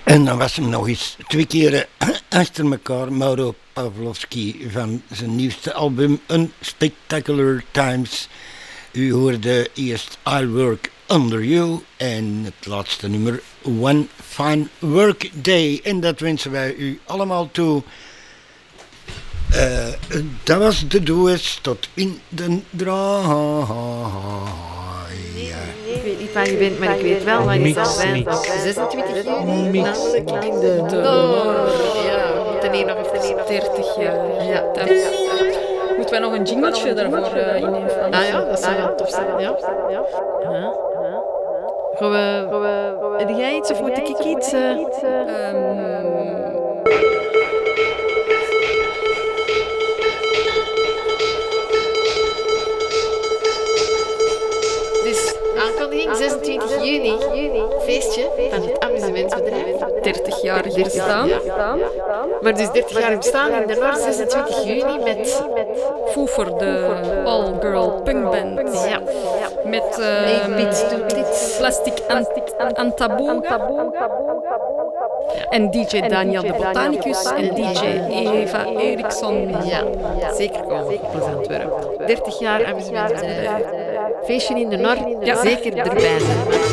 En dan was hem nog eens 2 keren achter elkaar Mauro Pavlovsky van zijn nieuwste album Unspectacular Times. U hoorde eerst I'll Work Under You en het laatste nummer One Fine Work Day. En dat wensen wij u allemaal toe. Dat was de doos tot in de draai. Ik weet niet waar je bent, maar ik weet wel waar je zal zijn. 26 juni, namelijk in de Door. Ja, we moeten hier nog even 30 jaar. Ja, moeten wij nog een jingletje daarvoor innemen? Ah ja, dat zou wel tof zijn. Ja. Heb jij iets of moet ik iets? Dus aankondiging 26 juni, feestje van het amusementsbedrijf. 30 jaar bestaan. Maar dus 30 jaar bestaan in de Noord, 26 juni met Foefer, de all-girl punkband. Ja. Met Plastic Antaboga. En DJ Daniel de Botanicus en DJ Eva Eriksson. Ja, zeker komen op Antwerpen. 30 jaar amusementsbedrijf. Feestje in de Noord, zeker erbij zijn.